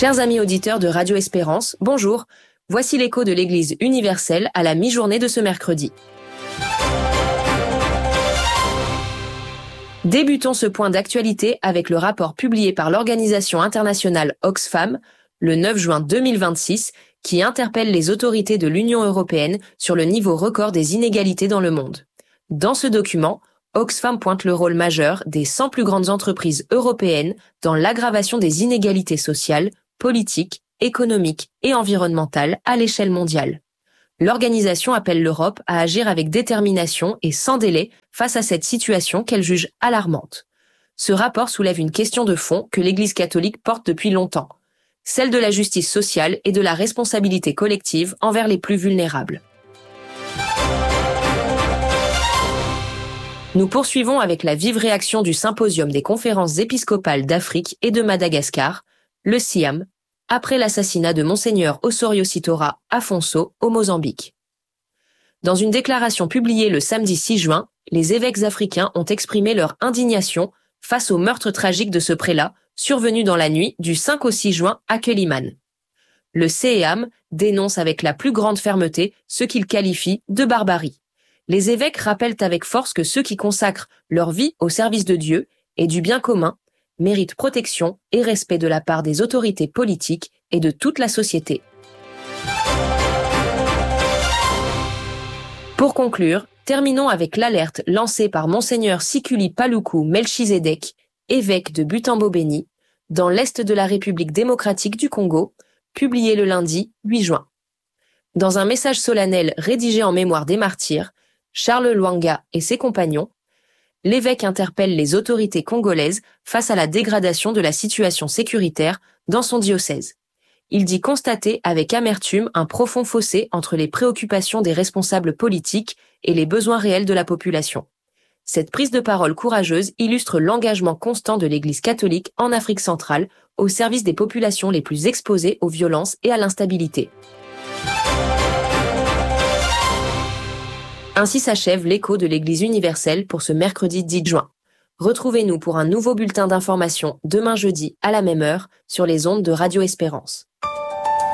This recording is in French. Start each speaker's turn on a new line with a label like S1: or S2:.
S1: Chers amis auditeurs de Radio Espérance, bonjour. Voici l'écho de l'Église universelle à la mi-journée de ce mercredi. Débutons ce point d'actualité avec le rapport publié par l'organisation internationale Oxfam le 9 juin 2026 qui interpelle les autorités de l'Union européenne sur le niveau record des inégalités dans le monde. Dans ce document, Oxfam pointe le rôle majeur des 100 plus grandes entreprises européennes dans l'aggravation des inégalités sociales, politiques, économiques et environnementales à l'échelle mondiale. L'organisation appelle l'Europe à agir avec détermination et sans délai face à cette situation qu'elle juge alarmante. Ce rapport soulève une question de fond que l'Église catholique porte depuis longtemps, celle de la justice sociale et de la responsabilité collective envers les plus vulnérables. Nous poursuivons avec la vive réaction du Symposium des conférences épiscopales d'Afrique et de Madagascar, le SIAM, après l'assassinat de Monseigneur Ossorio Sitora Afonso au Mozambique. Dans une déclaration publiée le samedi 6 juin, les évêques africains ont exprimé leur indignation face au meurtre tragique de ce prélat, survenu dans la nuit du 5 au 6 juin à Quelimane. Le CEAM dénonce avec la plus grande fermeté ce qu'il qualifie de barbarie. Les évêques rappellent avec force que ceux qui consacrent leur vie au service de Dieu et du bien commun méritent protection et respect de la part des autorités politiques et de toute la société. Pour conclure, terminons avec l'alerte lancée par Monseigneur Sikuli Paluku Melchizedek, évêque de Butembo-Beni, dans l'est de la République démocratique du Congo, publié le lundi 8 juin. Dans un message solennel rédigé en mémoire des martyrs, Charles Lwanga et ses compagnons, l'évêque interpelle les autorités congolaises face à la dégradation de la situation sécuritaire dans son diocèse. Il dit constater avec amertume un profond fossé entre les préoccupations des responsables politiques et les besoins réels de la population. Cette prise de parole courageuse illustre l'engagement constant de l'Église catholique en Afrique centrale au service des populations les plus exposées aux violences et à l'instabilité. Ainsi s'achève l'écho de l'Église universelle pour ce mercredi 10 juin. Retrouvez-nous pour un nouveau bulletin d'information demain jeudi à la même heure sur les ondes de Radio Espérance.